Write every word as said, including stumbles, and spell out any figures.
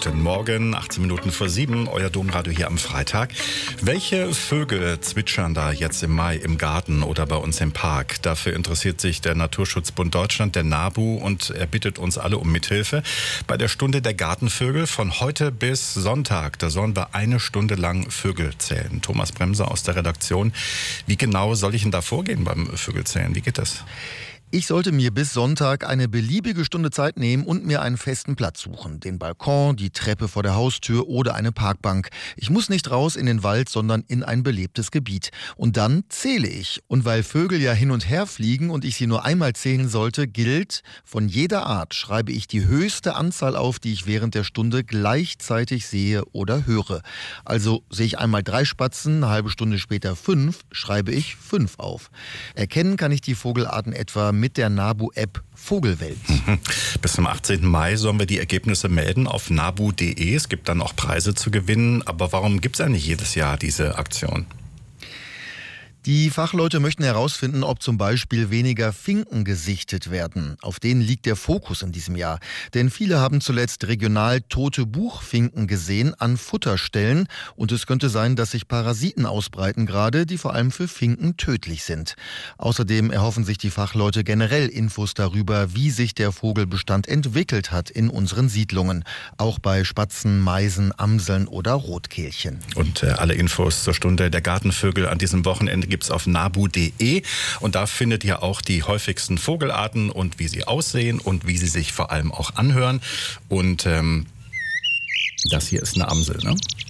Guten Morgen, achtzehn Minuten vor sieben, euer Domradio hier am Freitag. Welche Vögel zwitschern da jetzt im Mai im Garten oder bei uns im Park? Dafür interessiert sich der Naturschutzbund Deutschland, der NABU, und er bittet uns alle um Mithilfe. Bei der Stunde der Gartenvögel von heute bis Sonntag, da sollen wir eine Stunde lang Vögel zählen. Thomas Bremser aus der Redaktion. Wie genau soll ich denn da vorgehen beim Vögelzählen? Wie geht das? Ich sollte mir bis Sonntag eine beliebige Stunde Zeit nehmen und mir einen festen Platz suchen. Den Balkon, die Treppe vor der Haustür oder eine Parkbank. Ich muss nicht raus in den Wald, sondern in ein belebtes Gebiet. Und dann zähle ich. Und weil Vögel ja hin und her fliegen und ich sie nur einmal zählen sollte, gilt, von jeder Art schreibe ich die höchste Anzahl auf, die ich während der Stunde gleichzeitig sehe oder höre. Also sehe ich einmal drei Spatzen, eine halbe Stunde später fünf, schreibe ich fünf auf. Erkennen kann ich die Vogelarten etwa mit der NABU-App Vogelwelt. Bis zum achtzehnten Mai sollen wir die Ergebnisse melden auf nabu punkt de. Es gibt dann auch Preise zu gewinnen. Aber warum gibt es eigentlich jedes Jahr diese Aktion? Die Fachleute möchten herausfinden, ob zum Beispiel weniger Finken gesichtet werden. Auf denen liegt der Fokus in diesem Jahr. Denn viele haben zuletzt regional tote Buchfinken gesehen an Futterstellen. Und es könnte sein, dass sich Parasiten ausbreiten gerade, die vor allem für Finken tödlich sind. Außerdem erhoffen sich die Fachleute generell Infos darüber, wie sich der Vogelbestand entwickelt hat in unseren Siedlungen. Auch bei Spatzen, Meisen, Amseln oder Rotkehlchen. Und äh, alle Infos zur Stunde der Gartenvögel an diesem Wochenende gibt es auf nabu punkt de, und da findet ihr auch die häufigsten Vogelarten und wie sie aussehen und wie sie sich vor allem auch anhören. Und ähm, das hier ist eine Amsel, ne?